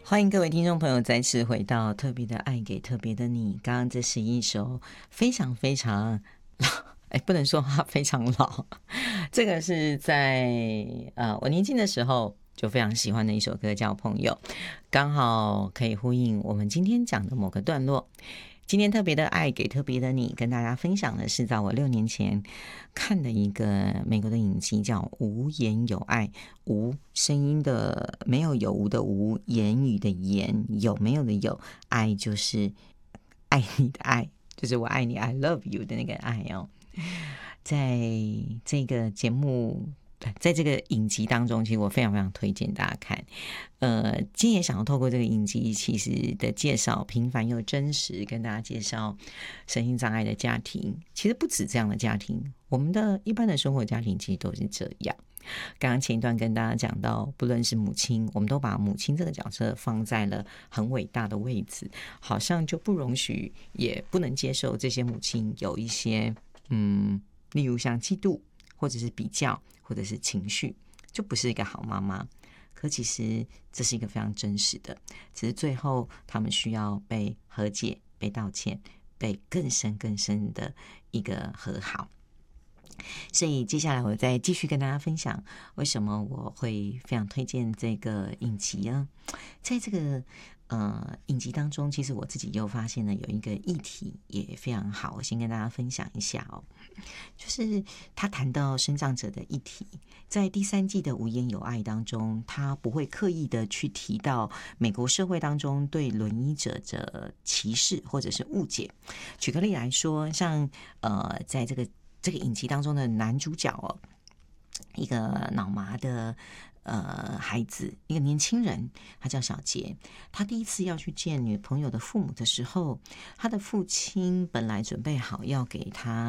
欢迎各位听众朋友再次回到特别的爱给特别的你。刚刚这是一首非常非常老，不能说它非常老，这个是在我年轻的时候就非常喜欢的一首歌，叫《朋友》，刚好可以呼应我们今天讲的某个段落。今天特别的爱给特别的你，跟大家分享的是在我6年前看的一个美国的影集，叫《无言有爱》。无，声音的没有有无的无，言语的言，有没有的有，爱就是爱你的爱，就是我爱你 I love you 的那个爱哦。在这个节目，在这个影集当中，其实我非常非常推荐大家看。今天也想要透过这个影集其实的介绍，平凡又真实，跟大家介绍身心障碍的家庭。其实不止这样的家庭，我们的一般的生活家庭其实都是这样。刚刚前一段跟大家讲到，不论是母亲，我们都把母亲这个角色放在了很伟大的位置，好像就不容许也不能接受这些母亲有一些例如像嫉妒或者是比较或者是情绪，就不是一个好妈妈。可其实这是一个非常真实的，只是最后他们需要被和解、被道歉、被更深更深的一个和好。所以接下来我再继续跟大家分享为什么我会非常推荐这个影集啊。在这个影集当中，其实我自己又发现了有一个议题也非常好，我先跟大家分享一下哦。就是他谈到身障者的议题，在第3季的无言有爱当中，他不会刻意的去提到美国社会当中对轮椅者的歧视或者是误解。举个例来说，像在这个影集当中的男主角哦，一个脑麻的孩子，一个年轻人，他叫小杰。他第一次要去见女朋友的父母的时候，他的父亲本来准备好要给他